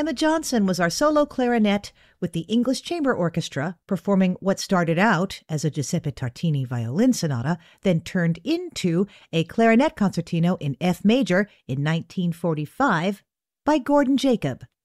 Emma Johnson was our solo clarinet with the English Chamber Orchestra performing what started out as a Giuseppe Tartini violin sonata, then turned into a clarinet concertino in F major in 1945 by Gordon Jacob.